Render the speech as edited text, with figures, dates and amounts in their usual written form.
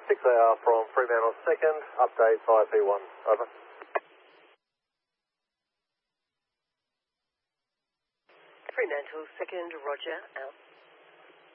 6AR from Fremantle 2nd, update IP1, over. Fremantle 2nd, roger, out.